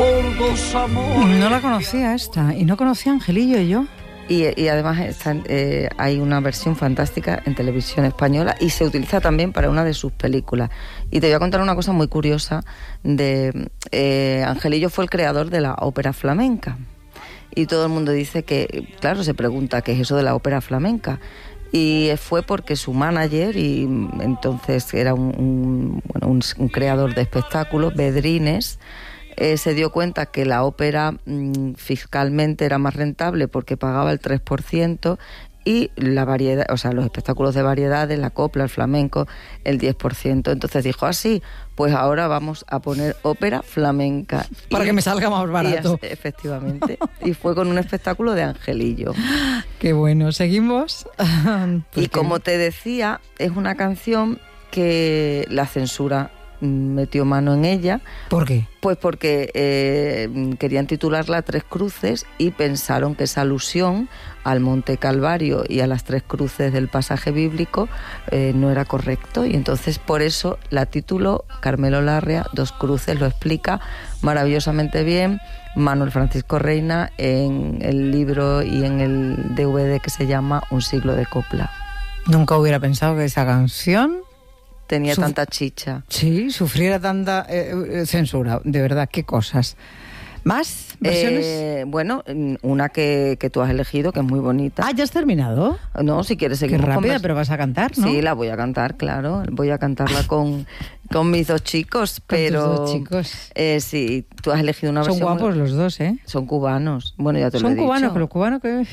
por dos amores. No la conocía esta, y no conocía a Angelillo y yo. Y además hay una versión fantástica en televisión española y se utiliza también para una de sus películas. Y te voy a contar una cosa muy curiosa. Angelillo fue el creador de la ópera flamenca. Y todo el mundo dice que, claro, se pregunta qué es eso de la ópera flamenca. Y fue porque su manager, y entonces era un creador de espectáculos, Bedrines, se dio cuenta que la ópera fiscalmente era más rentable porque pagaba el 3% y la variedad, o sea, los espectáculos de variedades, la copla, el flamenco, el 10%. Entonces dijo así, pues ahora vamos a poner ópera flamenca. Para que me salga más barato. Efectivamente. Y fue con un espectáculo de Angelillo. Qué bueno, ¿seguimos? Y como te decía, es una canción que la censura metió mano en ella. ¿Por qué? Pues porque querían titularla Tres Cruces y pensaron que esa alusión al Monte Calvario y a las Tres Cruces del pasaje bíblico no era correcto, y entonces por eso la tituló Carmelo Larrea, Dos Cruces. Lo explica maravillosamente bien Manuel Francisco Reina en el libro y en el DVD que se llama Un siglo de copla. Nunca hubiera pensado que esa canción tenía tanta chicha. Sí, sufriera tanta censura, de verdad, qué cosas. ¿Más versiones? Bueno, una que tú has elegido, que es muy bonita. Ah, ¿ya has terminado? No, si quieres seguir. Qué rápida, pero vas a cantar, ¿no? Sí, la voy a cantar, claro. Voy a cantarla con mis dos chicos, pero... Con tus dos chicos. Sí, tú has elegido una versión... Son guapos los dos, ¿eh? Son cubanos. Bueno, ya te lo he dicho. Son cubanos, pero cubanos que...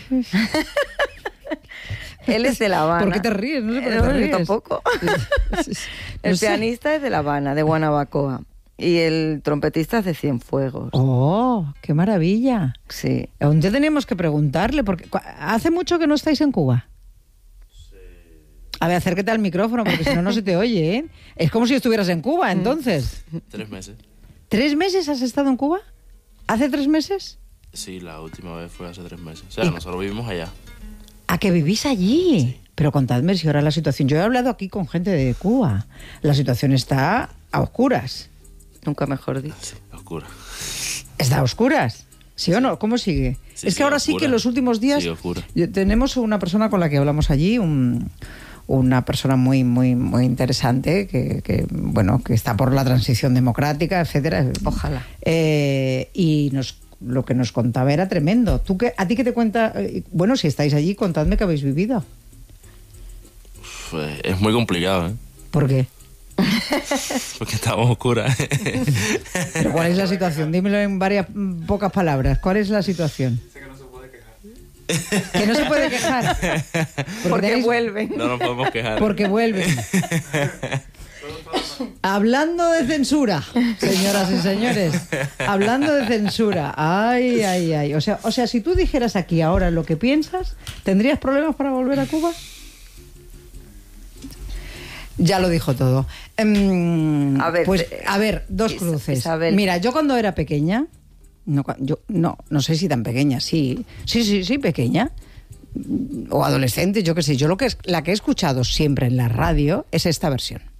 Él es de La Habana. ¿Por qué te ríes? No sé por qué te ríes. Yo tampoco. El pianista es de La Habana, de Guanabacoa. Y el trompetista es de Cienfuegos. ¡Oh, qué maravilla! Sí. ¿A dónde tenemos que preguntarle? Porque ¿hace mucho que no estáis en Cuba? Sí. A ver, acércate al micrófono, porque si no, no se te oye, ¿eh? Es como si estuvieras en Cuba, entonces. 3 meses. ¿3 meses has estado en Cuba? ¿Hace 3 meses? Sí, la última vez fue hace 3 meses. O sea, nosotros vivimos allá. ¿A que vivís allí? Sí. Pero contadme si ahora la situación... Yo he hablado aquí con gente de Cuba. La situación está a oscuras. Nunca mejor dicho. Sí, oscura. ¿Está a oscuras? ¿Sí o no? ¿Cómo sigue? Sí, es que ahora oscura. sí que en los últimos días... Sí, oscura. Tenemos una persona con la que hablamos allí, una persona muy muy muy interesante que está por la transición democrática, etcétera. Ojalá. Y lo que nos contaba era tremendo. ¿A ti qué te cuenta? Bueno, si estáis allí, contadme qué habéis vivido. Es muy complicado, ¿eh? ¿Por qué? Porque estamos oscuras. ¿Pero cuál es la situación? Dímelo en pocas palabras. ¿Cuál es la situación? Dice que no se puede quejar. ¿Que no se puede quejar? Porque vuelven. No nos podemos quejar. Porque vuelven. Hablando de censura, señoras y señores, hablando de censura, ay, ay, ay. O sea, si tú dijeras aquí ahora lo que piensas, ¿tendrías problemas para volver a Cuba? Ya lo dijo todo. A ver, Dos Cruces. Isabel. Mira, yo cuando era pequeña, no sé si tan pequeña, sí, pequeña, o adolescente, yo qué sé, la que he escuchado siempre en la radio es esta versión.